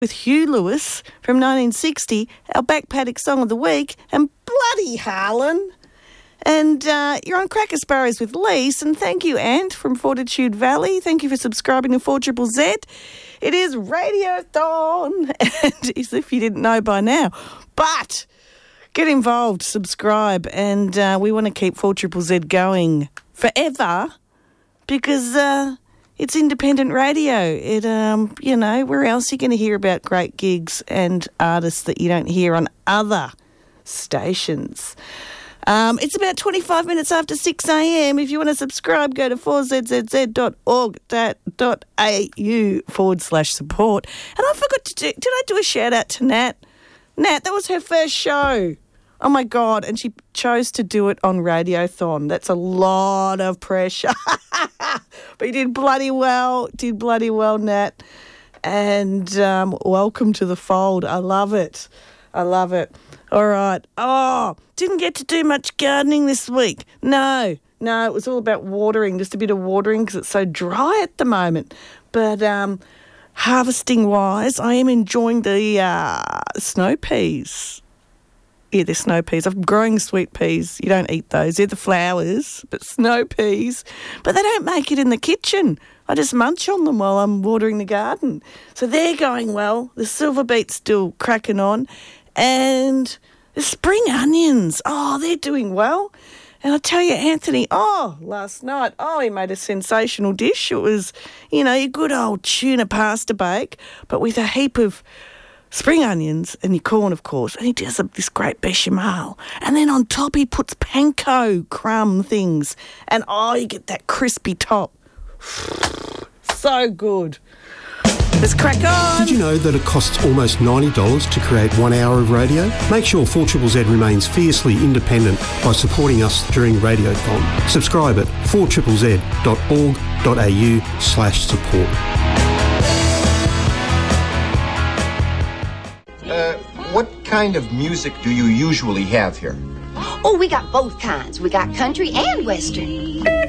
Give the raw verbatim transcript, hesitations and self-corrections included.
with Hugh Lewis from nineteen sixty, our back paddock song of the week, and bloody Harlan. And uh, you're on Cracker Sparrows with Lise, and thank you, Ant, from Fortitude Valley. Thank you for subscribing to four Z Z Z. It is Radiothon, and as if you didn't know by now. But get involved, subscribe, and uh, we want to keep four Z Z Z going forever because uh, it's independent radio. It, um, you know, where else are you going to hear about great gigs and artists that you don't hear on other stations? Um, it's about twenty-five minutes after six a.m. If you want to subscribe, go to four z z z dot org dot a u forward slash support. And I forgot to do, did I do a shout out to Nat? Nat, that was her first show. Oh, my God. And she chose to do it on Radiothon. That's a lot of pressure. But you did bloody well. Did bloody well, Nat. And um, welcome to the fold. I love it. I love it. All right. Oh, didn't get to do much gardening this week. No, no, it was all about watering, just a bit of watering because it's so dry at the moment. But um, harvesting-wise, I am enjoying the uh, snow peas. Yeah, they're snow peas. I'm growing sweet peas. You don't eat those. They're the flowers, but snow peas. But they don't make it in the kitchen. I just munch on them while I'm watering the garden. So they're going well. The silver beet's still cracking on. And the spring onions, oh, they're doing well. And I tell you, Anthony, oh, last night, oh, he made a sensational dish. It was, you know, your good old tuna pasta bake, but with a heap of spring onions and your corn, of course. And he does a, this great bechamel. And then on top he puts panko crumb things. And, oh, you get that crispy top. So good. Let's crack on. Did you know that it costs almost ninety dollars to create one hour of radio? Make sure four Z Z Z remains fiercely independent by supporting us during Radiothon. Subscribe at four z z z dot org dot a u slash support. Uh, what kind of music do you usually have here? Oh, we got both kinds. We got country and western.